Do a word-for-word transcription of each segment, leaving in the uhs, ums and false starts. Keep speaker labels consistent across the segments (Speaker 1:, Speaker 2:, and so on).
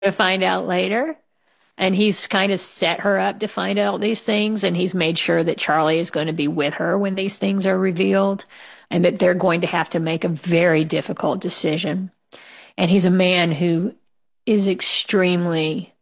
Speaker 1: to find out later. And he's kind of set her up to find out these things. And he's made sure that Charlie is going to be with her when these things are revealed and that they're going to have to make a very difficult decision. And he's a man who is extremely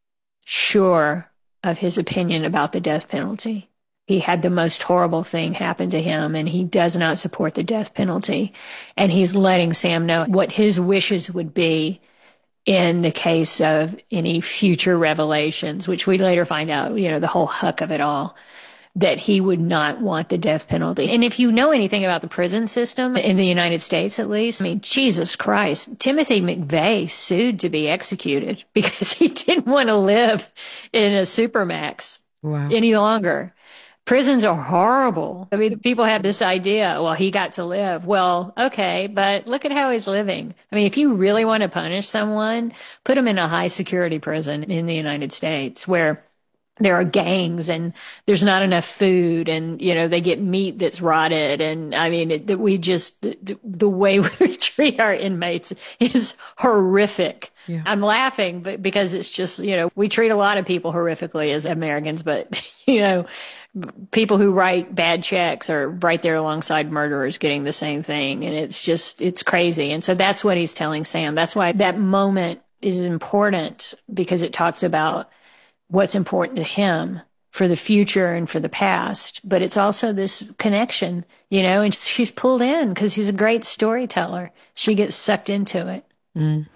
Speaker 1: sure of his opinion about the death penalty. He had the most horrible thing happen to him, and he does not support the death penalty. And he's letting Sam know what his wishes would be in the case of any future revelations, which we later find out, you know, the whole huck of it all, that he would not want the death penalty. And if you know anything about the prison system in the United States, at least, I mean, Jesus Christ, Timothy McVeigh sued to be executed because he didn't want to live in a supermax wow. any longer. Prisons are horrible. I mean, people have this idea, well, he got to live. Well, okay, but look at how he's living. I mean, if you really want to punish someone, put them in a high security prison in the United States where there are gangs and there's not enough food and, you know, they get meat that's rotted. And I mean, it, we just, the, the way we treat our inmates is horrific. Yeah. I'm laughing but because it's just, you know, we treat a lot of people horrifically as Americans, but, you know, people who write bad checks are right there alongside murderers getting the same thing. And it's just, it's crazy. And so that's what he's telling Sam. That's why that moment is important, because it talks about what's important to him for the future and for the past. But it's also this connection, you know, and she's pulled in because he's a great storyteller. She gets sucked into it.
Speaker 2: Mm.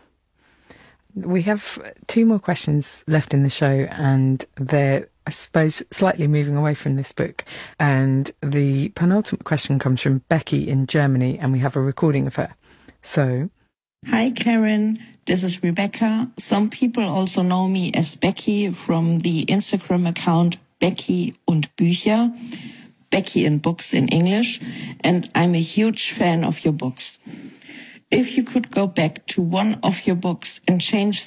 Speaker 2: We have two more questions left in the show, and they're, I suppose, slightly moving away from this book. And the penultimate question comes from Becky in Germany, and we have a recording of her. So,
Speaker 3: hi, Karen. This is Rebecca. Some people also know me as Becky from the Instagram account Becky und Bücher, Becky and Books in English, and I'm a huge fan of your books. If you could go back to one of your books and change